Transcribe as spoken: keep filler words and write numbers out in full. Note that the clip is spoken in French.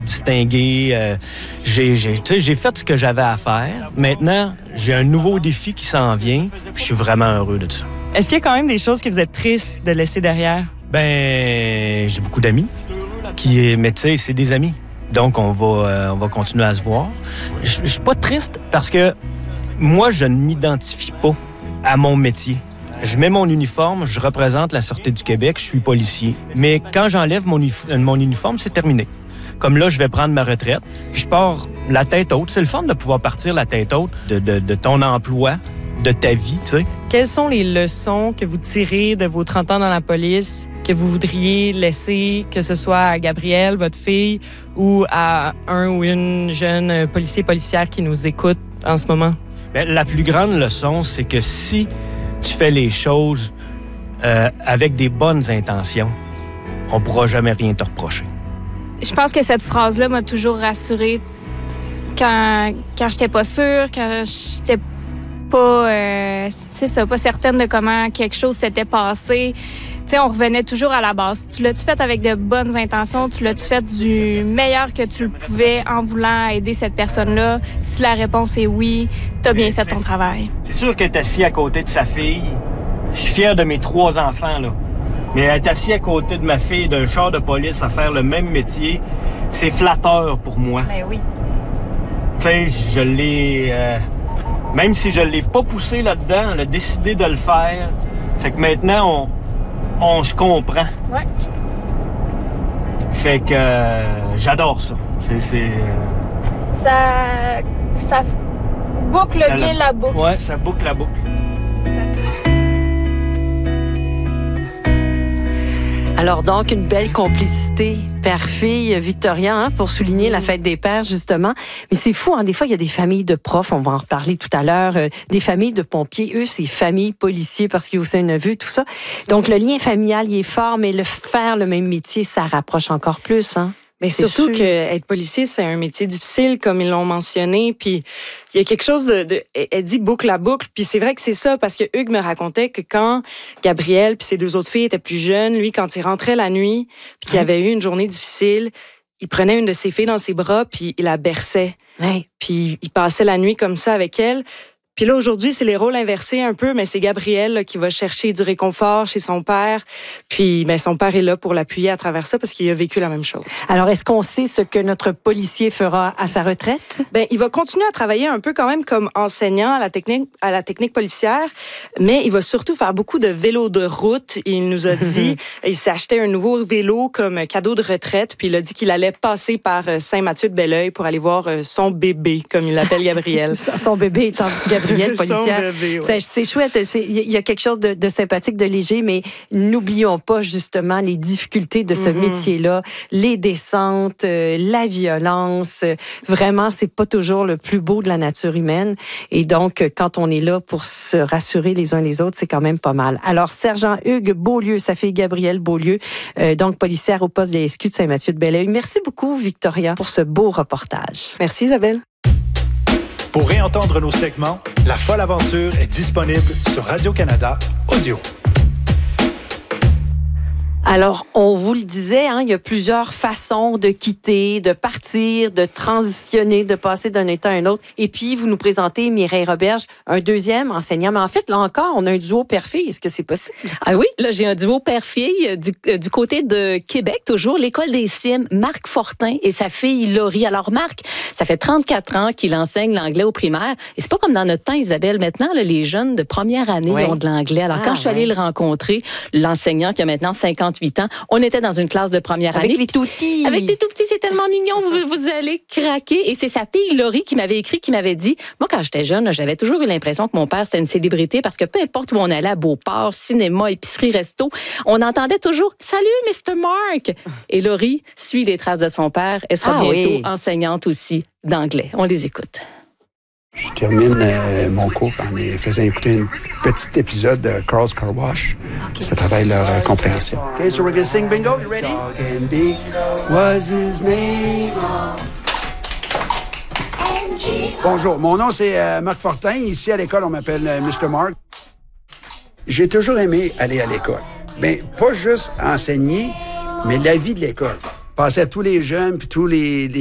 distingué. Euh, j'ai, j'ai, tu sais, j'ai fait ce que j'avais à faire. Maintenant, j'ai un nouveau défi qui s'en vient. Je suis vraiment heureux de ça. Est-ce qu'il y a quand même des choses que vous êtes triste de laisser derrière? Ben, j'ai beaucoup d'amis. Qui, mais tu sais, c'est des amis. Donc, on va, euh, on va continuer à se voir. Je suis pas triste parce que moi, je ne m'identifie pas à mon métier. Je mets mon uniforme, je représente la Sûreté du Québec, je suis policier. Mais quand j'enlève mon, uni- mon uniforme, c'est terminé. Comme là, je vais prendre ma retraite, puis je pars la tête haute. C'est le fun de pouvoir partir la tête haute de, de, de ton emploi, de ta vie, tu sais. Quelles sont les leçons que vous tirez de vos trente ans dans la police que vous voudriez laisser, que ce soit à Gabrielle, votre fille, ou à un ou une jeune policier, policière qui nous écoute en ce moment? Bien, la plus grande leçon, c'est que si tu fais les choses euh, avec des bonnes intentions, on ne pourra jamais rien te reprocher. Je pense que cette phrase-là m'a toujours rassurée quand, quand j'étais pas sûre, quand j'étais pas, euh, c'est ça, pas certaine de comment quelque chose s'était passé. Tu sais, on revenait toujours à la base. Tu l'as-tu fait avec de bonnes intentions? Tu l'as-tu fait du meilleur que tu le pouvais en voulant aider cette personne-là? Si la réponse est oui, t'as bien fait ton travail. C'est sûr qu'elle est assise à côté de sa fille. Je suis fier de mes trois enfants, là. Mais être assis à côté de ma fille d'un char de police à faire le même métier, c'est flatteur pour moi. Ben oui. Tu sais, je l'ai... Euh, même si je l'ai pas poussé là-dedans, elle a décidé de le faire. Fait que maintenant, on, on se comprend. Ouais. Fait que euh, j'adore ça. C'est... c'est euh... Ça... ça boucle bien la, la boucle. Ouais, ça boucle la boucle. Alors donc, une belle complicité père-fille, Victoria, hein, pour souligner la fête des pères, justement. Mais c'est fou, hein, des fois, il y a des familles de profs, on va en reparler tout à l'heure, euh, des familles de pompiers, eux, c'est familles policiers parce qu'il y a aussi un neveu, tout ça. Donc, le lien familial, il est fort, mais le faire le même métier, ça rapproche encore plus, hein. Mais surtout sûr. que être policier, c'est un métier difficile, comme ils l'ont mentionné. Puis il y a quelque chose de, de... Elle dit boucle à boucle. Puis c'est vrai que c'est ça, parce que Hugues me racontait que quand Gabrielle puis ses deux autres filles étaient plus jeunes, lui, quand il rentrait la nuit, puis qu'il avait eu une journée difficile, il prenait une de ses filles dans ses bras, puis il la berçait. Ouais. Puis il passait la nuit comme ça avec elle. Puis là, aujourd'hui, c'est les rôles inversés un peu, mais c'est Gabrielle là, qui va chercher du réconfort chez son père. Puis ben, son père est là pour l'appuyer à travers ça parce qu'il a vécu la même chose. Alors, est-ce qu'on sait ce que notre policier fera à sa retraite? Ben, il va continuer à travailler un peu quand même comme enseignant à la technique, à la technique policière, mais il va surtout faire beaucoup de vélo de route. Il nous a dit, il s'est acheté un nouveau vélo comme cadeau de retraite, puis il a dit qu'il allait passer par Saint-Mathieu-de-Belleuil pour aller voir son bébé, comme il l'appelle Gabrielle. Son bébé étant Gabrielle, policière. Bébé, ouais. c'est, c'est chouette. Il y a quelque chose de, de sympathique, de léger, mais n'oublions pas justement les difficultés de ce mm-hmm. métier-là, les descentes, euh, la violence. Vraiment, c'est pas toujours le plus beau de la nature humaine. Et donc, quand on est là pour se rassurer les uns les autres, c'est quand même pas mal. Alors, Sergent Hugues Beaulieu, sa fille Gabrielle Beaulieu, euh, donc policière au poste de la S Q de Saint-Mathieu-de-Belleuil. Merci beaucoup, Victoria, pour ce beau reportage. Merci, Isabelle. Pour réentendre nos segments, La Folle Aventure est disponible sur Radio-Canada Audio. Alors, on vous le disait, hein, il y a plusieurs façons de quitter, de partir, de transitionner, de passer d'un état à un autre. Et puis, vous nous présentez Mireille Roberge, un deuxième enseignant. Mais en fait, là encore, on a un duo père-fille. Est-ce que c'est possible? Ah oui, là, j'ai un duo père-fille du, euh, du côté de Québec, toujours, l'École des Cimes, Marc Fortin et sa fille Laurie. Alors, Marc, ça fait trente-quatre ans qu'il enseigne l'anglais au primaire. Et c'est pas comme dans notre temps, Isabelle. Maintenant, là, les jeunes de première année oui. ont de l'anglais. Alors, ah, quand je suis allée ouais. le rencontrer, l'enseignant qui a maintenant cinquante-huit ans, on était dans une classe de première avec année. Avec les tout petits. Avec les tout petits, c'est tellement mignon, vous, vous allez craquer. Et c'est sa fille Laurie qui m'avait écrit, qui m'avait dit, moi quand j'étais jeune, j'avais toujours eu l'impression que mon père c'était une célébrité parce que peu importe où on allait, à Beauport, cinéma, épicerie, resto, on entendait toujours « Salut, mister Mark ». Et Laurie suit les traces de son père. Elle sera ah, bientôt oui. enseignante aussi d'anglais. On les écoute. Je termine euh, mon cours en les faisant écouter un petit épisode de Carl's Car Wash. Okay. Ça travaille leur euh, compréhension. Okay, so we're gonna sing bingo. You ready? Dog and Big was his name. Bonjour, mon nom c'est euh, Marc Fortin. Ici à l'école, on m'appelle euh, mister Mark. J'ai toujours aimé aller à l'école. Mais pas juste enseigner, mais la vie de l'école. passais à tous les jeunes, puis tous les, les